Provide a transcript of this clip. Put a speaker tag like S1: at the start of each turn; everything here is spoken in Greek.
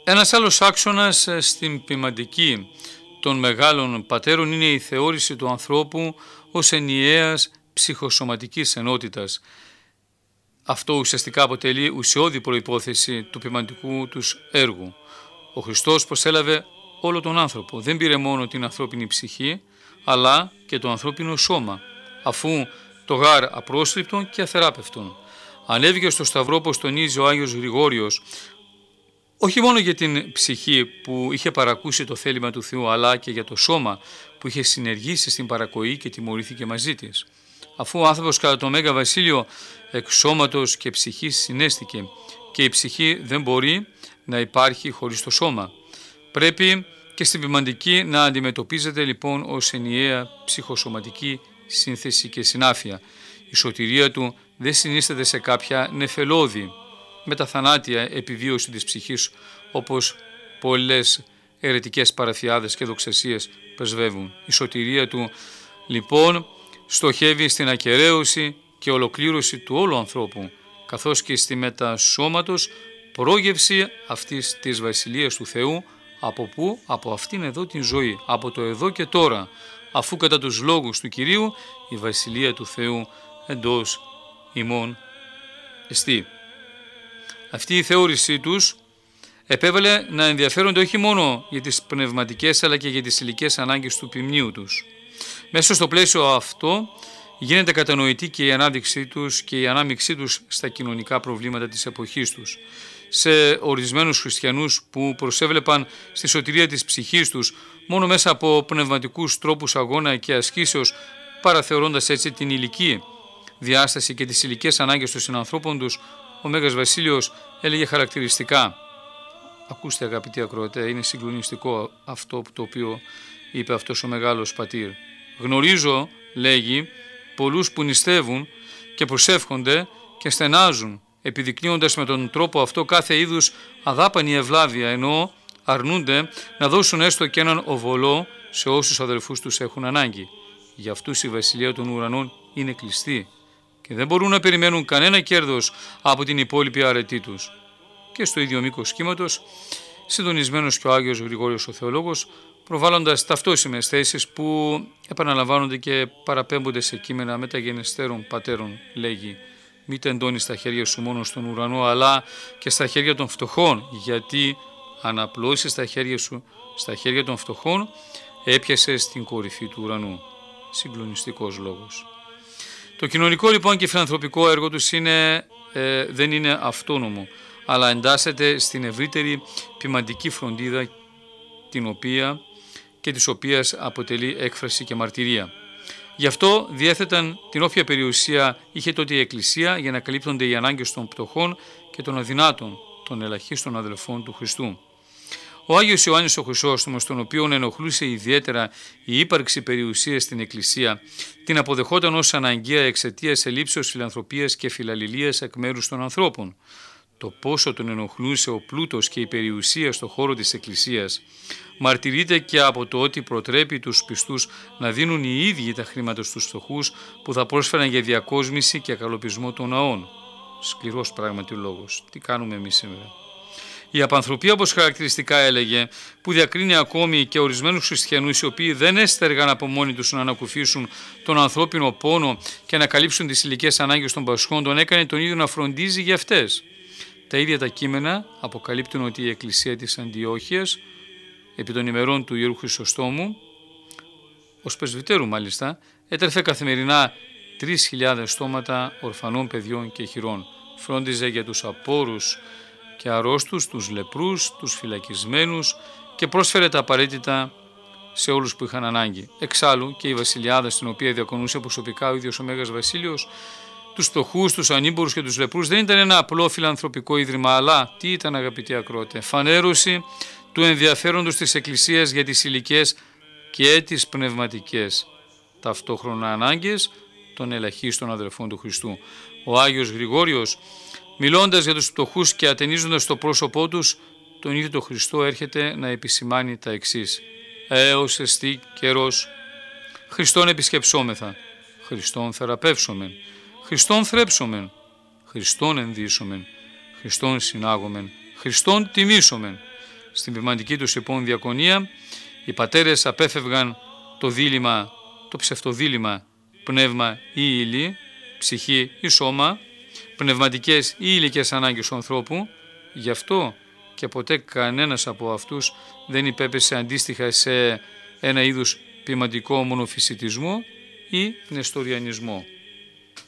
S1: Ένας άλλος άξονας στην ποιμαντική των μεγάλων πατέρων είναι η θεώρηση του ανθρώπου ως ενιαίας ψυχοσωματικής ενότητας. Αυτό ουσιαστικά αποτελεί ουσιώδη προϋπόθεση του ποιμαντικού τους έργου. Ο Χριστός προσέλαβε όλο τον άνθρωπο. Δεν πήρε μόνο την ανθρώπινη ψυχή, αλλά και το ανθρώπινο σώμα, αφού το γάρ απρόσληπτον και αθεράπευτον. Ανέβηκε στο Σταυρό, όπως τονίζει ο Άγιος Γρηγόριος, όχι μόνο για την ψυχή που είχε παρακούσει το θέλημα του Θεού, αλλά και για το σώμα που είχε συνεργήσει στην παρακοή και τιμωρήθηκε μαζί της. Αφού ο άνθρωπος κατά το Μέγα Βασίλειο εκ σώματος και ψυχής συνέστηκε και η ψυχή δεν μπορεί να υπάρχει χωρίς το σώμα. Πρέπει και στην ποιμαντική να αντιμετωπίζεται λοιπόν ως ενιαία ψυχοσωματική σύνθεση και συνάφεια. Η σωτηρία του δεν συνίσταται σε κάποια νεφελώδη μεταθανάτια επιβίωση της ψυχής, όπως πολλές αιρετικές παραφιάδες και δοξασίες πρεσβεύουν. Η σωτηρία του λοιπόν στοχεύει στην ακεραίωση και ολοκλήρωση του όλου ανθρώπου, καθώς και στη μετασώματος πρόγευση αυτής της Βασιλείας του Θεού. Από πού? Από αυτήν εδώ την ζωή, από το εδώ και τώρα, αφού κατά τους λόγους του Κυρίου η Βασιλεία του Θεού εντός ημών εστί. Αυτή η θεώρησή τους επέβαλε να ενδιαφέρονται όχι μόνο για τις πνευματικές αλλά και για τις υλικές ανάγκες του ποιμνίου τους. Μέσα στο πλαίσιο αυτό γίνεται κατανοητή και η ανάδειξή τους και η ανάμειξή τους στα κοινωνικά προβλήματα της εποχής τους. Σε ορισμένους χριστιανούς που προσέβλεπαν στη σωτηρία της ψυχής τους μόνο μέσα από πνευματικούς τρόπους αγώνα και ασκήσεως, παραθεωρώντας έτσι την υλική διάσταση και τις υλικές ανάγκες των συνανθρώπων τους, ο Μέγας Βασίλειος έλεγε χαρακτηριστικά. Ακούστε αγαπητοί ακροατέ, είναι συγκλονιστικό αυτό το οποίο είπε αυτός ο μεγάλος πατήρ. Γνωρίζω, λέγει, πολλούς που νηστεύουν και προσεύχονται και στενάζουν, επιδεικνύοντας με τον τρόπο αυτό κάθε είδους αδάπανη ευλάβεια, ενώ αρνούνται να δώσουν έστω και έναν οβολό σε όσους αδελφούς τους έχουν ανάγκη. Για αυτούς η Βασιλεία των Ουρανών είναι κλειστή και δεν μπορούν να περιμένουν κανένα κέρδος από την υπόλοιπη αρετή τους. Και στο ίδιο μήκος κύματος, συντονισμένος και ο Άγιος Γρηγόριος ο Θεολόγος, προβάλλοντας ταυτόσιμες θέσεις που επαναλαμβάνονται και παραπέμπονται σε κείμενα μεταγενεστέρων πατέρων, λέγει: «Μη τεντώνεις τα χέρια σου μόνο στον ουρανό, αλλά και στα χέρια των φτωχών, γιατί αν απλώσεις τα χέρια σου στα χέρια των φτωχών, έπιασες στην κορυφή του ουρανού». Συγκλονιστικός λόγος. Το κοινωνικό λοιπόν και φιλανθρωπικό έργο τους δεν είναι αυτόνομο, αλλά εντάσσεται στην ευρύτερη ποιμαντική φροντίδα της οποίας αποτελεί έκφραση και μαρτυρία. Γι' αυτό διέθεταν την όποια περιουσία είχε τότε η Εκκλησία για να καλύπτονται οι ανάγκες των πτωχών και των αδυνάτων, των ελαχίστων αδελφών του Χριστού. Ο Άγιος Ιωάννης ο Χρυσόστομος, τον οποίον ενοχλούσε ιδιαίτερα η ύπαρξη περιουσίας στην Εκκλησία, την αποδεχόταν ως αναγκαία εξαιτίας ελλείψεως φιλανθρωπίας και φιλαλληλίας εκ μέρους των ανθρώπων. Το πόσο τον ενοχλούσε ο πλούτος και η περιουσία στο χώρο της Εκκλησίας μαρτυρείται και από το ότι προτρέπει τους πιστούς να δίνουν οι ίδιοι τα χρήματα στους φτωχούς που θα πρόσφεραν για διακόσμηση και ακαλοπισμό των ναών. Σκληρός πράγματι λόγος. Τι κάνουμε εμείς σήμερα? Η απανθρωπία, όπως χαρακτηριστικά έλεγε, που διακρίνει ακόμη και ορισμένους χριστιανούς οι οποίοι δεν έστεργαν από μόνοι τους να ανακουφίσουν τον ανθρώπινο πόνο και να καλύψουν τις υλικές ανάγκες των πασχών, τον έκανε τον ίδιο να φροντίζει για αυτές. Τα ίδια τα κείμενα αποκαλύπτουν ότι η Εκκλησία της Αντιόχειας, επί των ημερών του Ιερού Χρυσοστόμου, ως πρεσβυτέρου μάλιστα, έτρεφε καθημερινά 3.000 στόματα ορφανών παιδιών και χειρών. Φρόντιζε για τους απόρους και αρρώστους, τους λεπρούς, τους φυλακισμένους και πρόσφερε τα απαραίτητα σε όλους που είχαν ανάγκη. Εξάλλου και η βασιλιάδα, στην οποία διακονούσε προσωπικά ο ίδιος ο Μέγας Βασίλειος, τους φτωχούς, τους ανήμπορους και τους λεπρούς, δεν ήταν ένα απλό φιλανθρωπικό ίδρυμα, αλλά τι ήταν, αγαπητοί ακροατέ? Φανέρωση του ενδιαφέροντος της Εκκλησίας για τις υλικές και τις πνευματικές ταυτόχρονα ανάγκες των ελαχίστων αδελφών του Χριστού. Ο Άγιος Γρηγόριος, μιλώντας για τους φτωχούς και ατενίζοντας το πρόσωπό τους, τον ίδιο τον Χριστό έρχεται να επισημάνει τα εξής: «Έως εστί καιρός, Χριστόν επισκεψόμεθα, Χριστόν θεραπεύσομεν, Χριστόν θρέψομεν, Χριστόν ενδύσομεν, Χριστόν συνάγομεν, Χριστόν τιμήσομεν, Στην ποιηματική τους λοιπόν διακονία οι πατέρες απέφευγαν το δίλημμα, το ψευτοδίλημμα πνεύμα ή ύλη, ψυχή ή σώμα, πνευματικές ή υλικές ανάγκες του ανθρώπου. Γι' αυτό και ποτέ κανένας από αυτούς δεν υπέπεσε αντίστοιχα σε ένα είδους ποιηματικό μονοφυσιτισμό ή νεστοριανισμό.